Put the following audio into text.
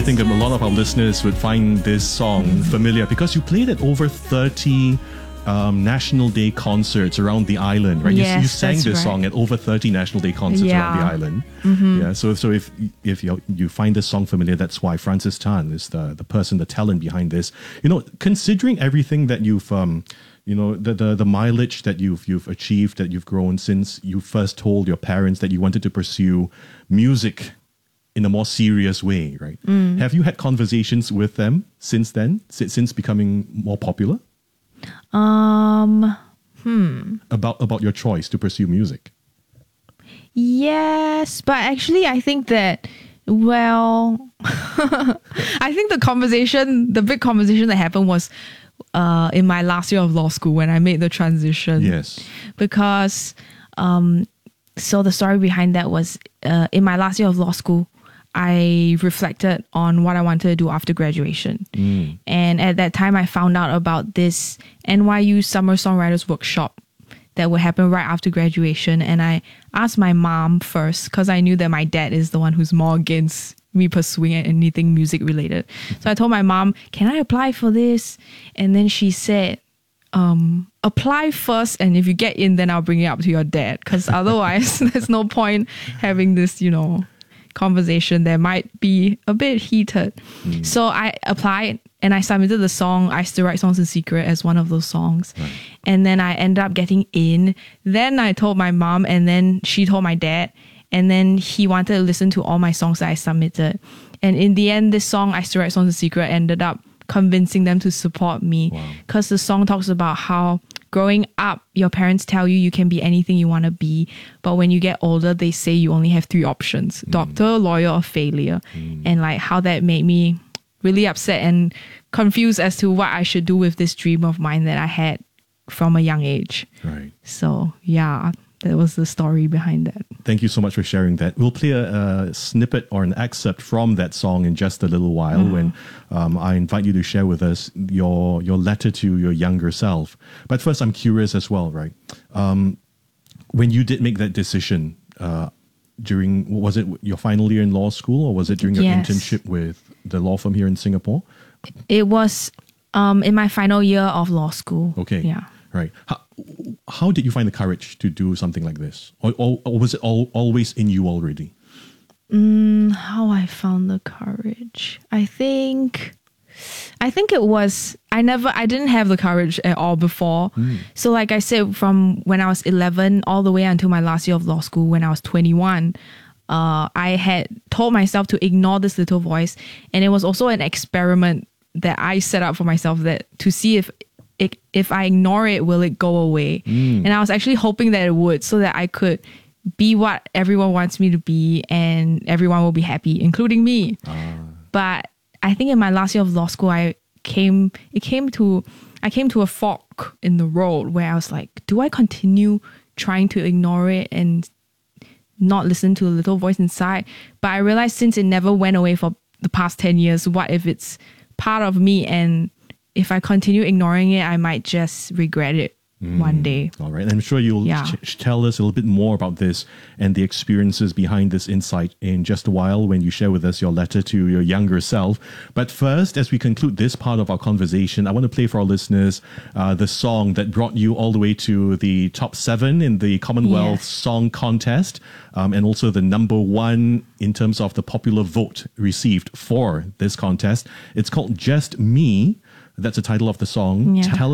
I think a lot of our listeners would find this song familiar because you played it over 30 National Day concerts around the island, right? Yes, you sang that's this right. song at over 30 National Day concerts around the island. Yeah. So if you find this song familiar, that's why Francis Tan is the person, the talent behind this. You know, considering everything that you've the mileage that you've achieved, that you've grown since you first told your parents that you wanted to pursue music in a more serious way, right? Have you had conversations with them since then, since becoming more popular? About your choice to pursue music? Yes, but actually I think that, I think the big conversation that happened was in my last year of law school when I made the transition. Yes. Because, so the story behind that was in my last year of law school, I reflected on what I wanted to do after graduation. And at that time, I found out about this NYU Summer Songwriters Workshop that would happen right after graduation. And I asked my mom first because I knew that my dad is the one who's more against me pursuing anything music related. So I told my mom, can I apply for this? And then she said, apply first, and if you get in, then I'll bring it up to your dad, because otherwise there's no point having this, conversation that might be a bit heated. So I applied and I submitted the song I Still Write Songs in Secret as one of those songs. Right. And then I ended up getting in. Then I told my mom, and then she told my dad, and then he wanted to listen to all my songs that I submitted. And in the end, this song I Still Write Songs in Secret ended up convincing them to support me, because the song talks about how growing up, your parents tell you can be anything you want to be, but when you get older, they say you only have 3 options: doctor, lawyer, or failure. And like how that made me really upset and confused as to what I should do with this dream of mine that I had from a young age. Right. So yeah, that was the story behind that. Thank you so much for sharing that. We'll play a snippet or an excerpt from that song in just a little while when I invite you to share with us your letter to your younger self. But first, I'm curious as well, right? When you did make that decision was it your final year in law school, or was it during your internship with the law firm here in Singapore? It was in my final year of law school. Okay. Yeah. Right. How did you find the courage to do something like this? Or was it always in you already? How I found the courage? I think it was, I didn't have the courage at all before. So like I said, from when I was 11 all the way until my last year of law school when I was 21, I had told myself to ignore this little voice. And it was also an experiment that I set up for myself, that to see if I ignore it, will it go away? And I was actually hoping that it would, so that I could be what everyone wants me to be and everyone will be happy, including me. But I think in my last year of law school, I came to a fork in the road where I was like, do I continue trying to ignore it and not listen to the little voice inside? But I realized since it never went away for the past 10 years, what if it's part of me, and if I continue ignoring it, I might just regret it one day. All right. And I'm sure you'll tell us a little bit more about this and the experiences behind this insight in just a while when you share with us your letter to your younger self. But first, as we conclude this part of our conversation, I want to play for our listeners the song that brought you all the way to the top 7 in the Commonwealth Song Contest, and also the number 1 in terms of the popular vote received for this contest. It's called Just Me. That's the title of the song. Tell